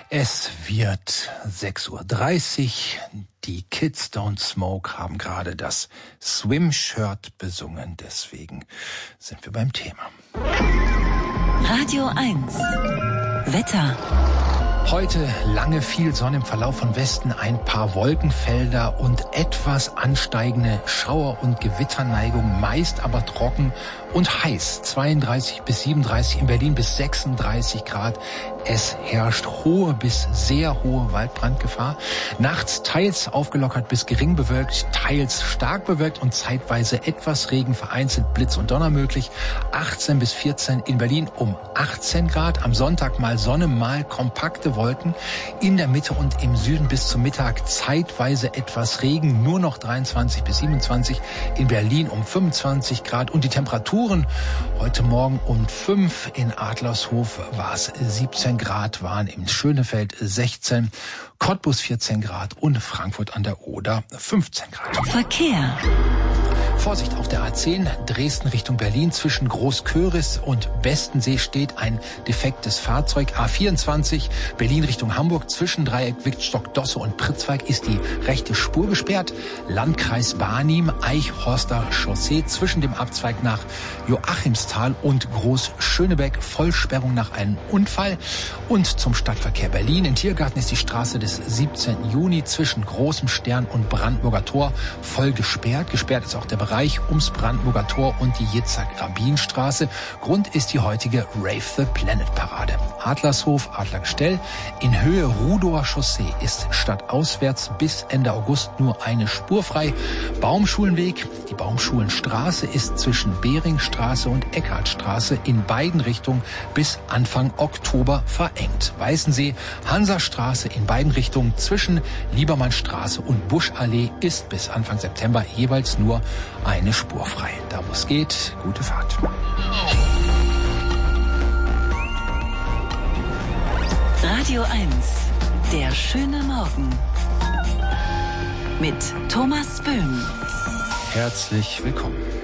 Es wird 6:30 Uhr. Die Kids Don't Smoke haben gerade das Swim-Shirt besungen. Deswegen sind wir beim Thema. Radio 1. Wetter. Heute lange viel Sonne im Verlauf von Westen, ein paar Wolkenfelder und etwas ansteigende Schauer- und Gewitterneigung, meist aber trocken und heiß. 32 bis 37, in Berlin bis 36 Grad. Es herrscht hohe bis sehr hohe Waldbrandgefahr. Nachts teils aufgelockert bis gering bewölkt, teils stark bewölkt und zeitweise etwas Regen, vereinzelt Blitz und Donner möglich. 18 bis 14 in Berlin um 18 Grad. Am Sonntag mal Sonne, mal kompakte Wolken. In der Mitte und im Süden bis zum Mittag zeitweise etwas Regen, nur noch 23 bis 27. In Berlin um 25 Grad. Und die Temperaturen heute Morgen um 5 in Adlershof war es 17 Grad, waren im Schönefeld 16, Cottbus 14 Grad und Frankfurt an der Oder 15 Grad. Verkehr. Vorsicht auf der A10, Dresden Richtung Berlin. Zwischen Großköris und Westensee steht ein defektes Fahrzeug. A24, Berlin Richtung Hamburg. Zwischen Dreieck Wittstock, Dosse und Pritzwalk ist die rechte Spur gesperrt. Landkreis Barnim, Eichhorster Chaussee. Zwischen dem Abzweig nach Joachimsthal und Groß-Schönebeck Vollsperrung nach einem Unfall. Und zum Stadtverkehr Berlin. In Tiergarten ist die Straße des 17. Juni zwischen Großem Stern und Brandenburger Tor voll gesperrt. Gesperrt ist auch der Bereich ums Brandenburger Tor und die Jitzak-Rabin-Straße. Grund ist die heutige Rave the Planet Parade. Adlershof, Adlergestell. In Höhe Rudower Chaussee ist stadtauswärts bis Ende August nur eine Spur frei. Baumschulenweg. Die Baumschulenstraße ist zwischen Beringstraße und Eckartstraße in beiden Richtungen bis Anfang Oktober verengt. Weißensee, Hansastraße in beiden Richtungen zwischen Liebermannstraße und Buschallee ist bis Anfang September jeweils nur eine Spur frei. Da wo es geht, gute Fahrt. Radio 1. Der schöne Morgen. Mit Thomas Böhm. Herzlich willkommen.